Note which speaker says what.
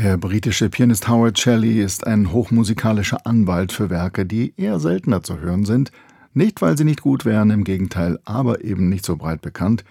Speaker 1: Der britische Pianist Howard Shelley ist ein hochmusikalischer Anwalt für Werke, die eher seltener zu hören sind. Nicht, weil sie nicht gut wären, im Gegenteil, aber eben nicht so breit bekannt.